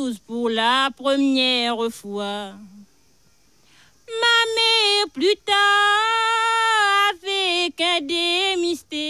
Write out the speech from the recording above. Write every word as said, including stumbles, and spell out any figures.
épouse pour la première fois. Ma mère plus tard avec un des mystères.